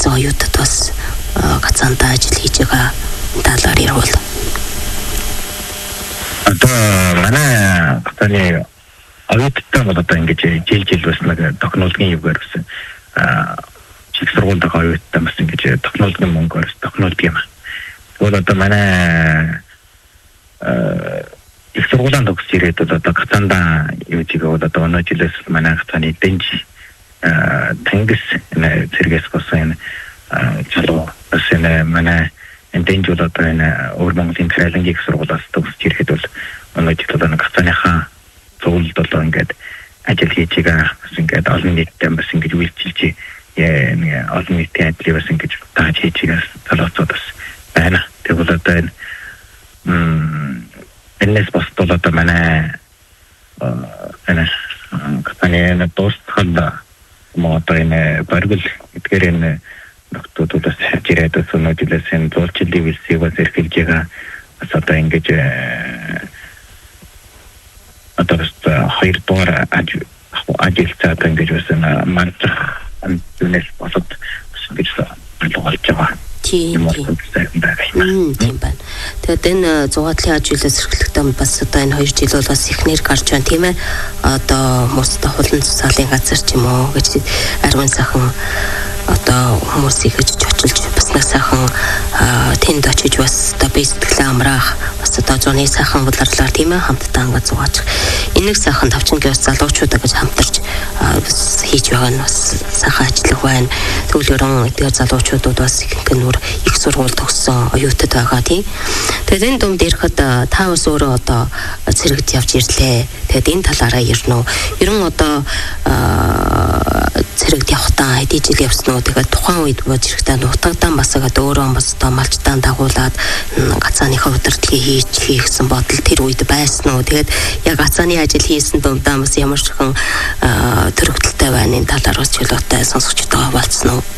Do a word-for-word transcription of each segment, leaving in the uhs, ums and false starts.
болсон оюутад бас гацаандаа ажил хийж байгаа талаар ярил. Одоо манай гацааны оюуттай бол одоо ингэж жил жил бас нэг технологийн югаар бас чиг сургуульд байгаа оюуттай бас ингэж технологийн мөнгөөр технологи юм. Тэгвэл одоо манай их сургуулийн төгс ирээд одоо гацаандаа юу чигээ одоо өнөө жилээс манай гацааны дэнж тэнгис нэ зэрэгс госын чалуу бас нэ манай дэнж одоо энэ өөр Монголын Карелингийн их сургуулиас төгс ирэхэд бол өнөө жил одоо гацааныхаа зөвлөлд одоо ингээд ажил хийж байгаа бас ингээд олон нийтэд бас ингэж үйлчилж яа олон нийтийн ажлыг бас ингэж тааж хийж байгаа талаацууд бас байна. Тэгвэл одоо энэ энэс бас одоо манай энэ гацааны дуустхад мото энэ баргал эдгээр энэ нөхдүүдээс харж ирээд өнөө жилээс энэ зурчлалын вилсийг бас эрхэлж байгаа бас одоо ингэж одоо хоёр дугаар ажилтнаа ингэж бас манч анхнээс босод ингэж болж байгаа. Тийм тийм байна. Тэгээд энэ зугаатлын ажлаас эрхлэхдээ бас одоо энэ хоёр жил бол бас ихнэр гарч байна тийм ээ. Одоо хүмүүстэй хулан цуцаалын газар ч юм уу гэж ариун сайхан одоо хүмүүсийг гэж очилж бас нэг сайхан тэнд очиж бас одоо би сэтгэлээ амраах бас одоо зуны сайхан болорлоор тийм ээ хамтдаа ингээд зугаачих. Энийг сайхан тавчингийн бас залуучуудаа гэж хамтарч бас хийж байгаа нь бас сайхан ажиллах байна. Төвлөрөн эдгээр залуучуудад бас их нөр их сургууль төгссөн оюутад байгаа тийм. Тэгээд энэ дунд ирэхэд та бас өөрөө одоо цэрэгт явж ирлээ. Тэгээд энэ талаараа ярина уу? Ерөн одоо цэрэгт явахтаа хэдий жил явсан уу? Тэгээд тухайн үед бод ирэхдээ нутагдаан басагаад өөрөө бас одоо малчтаан дагуулад гацааныхаа удирдлагыг хийж хийгсэн бодол тэр үед байсан уу? Тэгээд яг гацааны ажил хийсэн дундаа бас ямар ч хэн төрөгдөлтэй байна энэ талаар бас чөлөөтэй сонсогчдоо болцсон уу?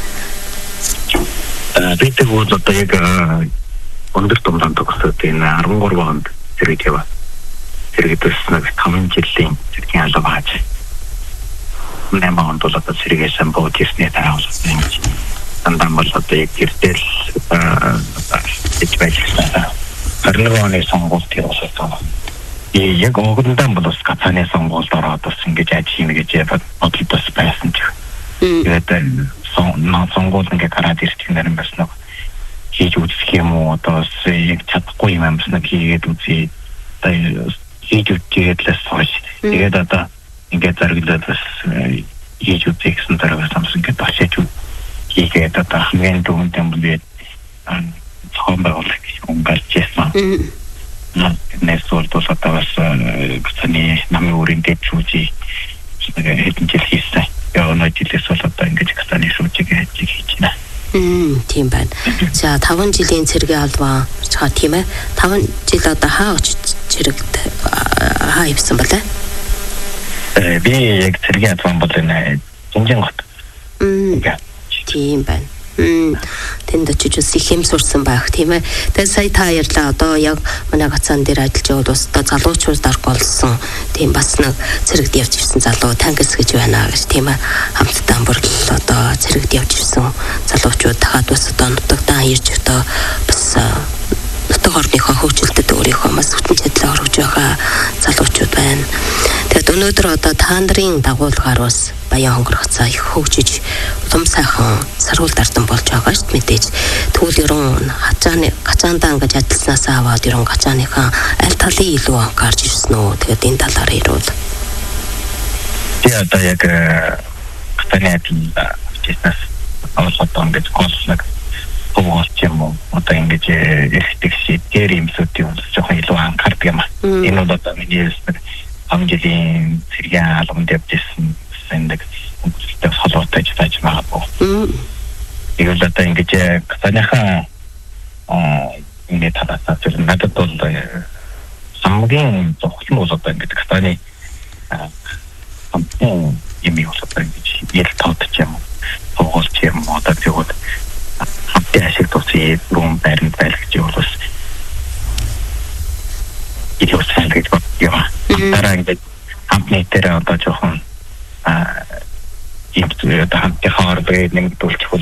бид бол одоо яг өндөр томдон төгсөөд энэ арван гурван онд зэрэг яваа. Зэрэгдээс нэг таван жилийн зэргийн алба хааж. Нэмээ онд бол одоо зэрэгээс бод ирсний дараа болсон юм. Андам бол одоо яг гэртэл гэж байжлаа. Харин оны сонгуульд явуулсан. И яг өгөндөө бол бас гацааны сонгуульд ороод бас ингэж ажил хийнэ гэж бодлоос байсан ч. Тэгээд сонгуул ингээ гараад ирчих нэрэн бас нэг хийж үзэх юм уу одоо яг чадахгүй юм бас нэг хийгээд үзье. Хийж үзээд л сууж. Тэгээд одоо ингээ зэрэглээд бас хийж үзэх гэсэн дараа бас ингээ бачиж хийгээд одоо хамгийн түрүүнд юм бол цаан байгуулах юм гарчсан. Нэсвол бол одоо бас гацааны намын өрийн дэд шүүжи хэдэн жил хийсэн. Яг нэг жилээс бол одоо ингэж гацааны шүүжиг хийж байна. Мм тийм байна. За таван жилийн цэргийн албаа чаа тийм ээ. таван жил одоо хаа очиж цэрэгт хаа ивсэн болоо? Э би яг цэргийн албаа бол энэ Жинжингот. Мм тийм байна. Мм тэнд очиж ус их юм сурсан байх тийм ээ. Тэгээ сая та ярьлаа одоо яг манай гацаан дээр ажиллаж яваад бас одоо залуучууд дарг болсон тийм бас нэг цэрэгт явж ирсэн залуу тангис гэж байна гэж тийм ээ. Хамтдаа бүр одоо цэрэгт явж ирсэн залуучууд хаад бас одоо нутагтаа ирж одоо бас нутаг орныхоо хөгжилтэд өөрийнхөө бас хүчин чадлаа орж байгаа залуучууд байна. Тэгээд өнөөдөр одоо та нарын дагуулгаар бас Баян хонгорох цаа их хөгжиж улам сайхан саргуул дардан болж байгаа шүү дээ мэдээж. Тэгвэл ерөн хацааны гацаандаа ингэж ажилласнаас аваад ерөн гацааныхаа аль талын илүү анхаарч ирсэн үү? Тэгээд энэ талаар ярил. Я одоо яг гацааны ажил хийснээс аваад ингэж консулаг хөвгөлч юм уу? Одоо ингэж эрхтэг шийдгээр юмсуудын бол жоохон илүү анхаардаг юм аа. Энэ бол одоо миний хэлсэн амжилтын цэргийн албанд явжсэн сэндэг өнгөлтэй холбоотой ажиллаж байгаа боо. Игэл одоо ингэж гацааныхаа энэ талаасаа зөв надад бол хамгийн зөвхөн бол одоо ингэж гацааны хамтын юм юу одоо ингэж ил тоодч юм хөвгөлч юм одоо тэгвэл хамтын ашиг тусгий рум байранд байлгаж явуулсан. Илүү сайн гэж бодъё. Дараа ингэж хамтны дээр одоо жоохон а ийм хамтын хаар бай нэгдүүлчих бол